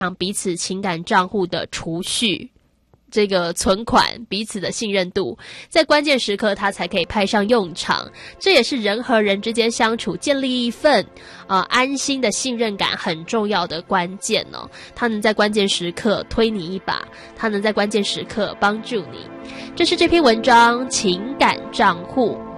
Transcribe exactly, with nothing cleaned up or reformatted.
彼此情感账户的储蓄，这个存款，彼此的信任度，在关键时刻它才可以派上用场。这也是人和人之间相处建立一份呃安心的信任感很重要的关键哦。它能在关键时刻推你一把，它能在关键时刻帮助你。这是这篇文章情感账户。